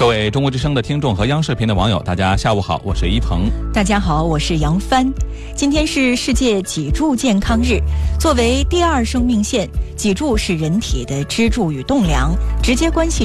各位中国之声的听众和央视频的网友，大家下午好，我是一鹏。 大家好，我是杨帆。今天是世界脊柱健康日。作为第二生命线，脊柱是人体的支柱与栋梁，直接关系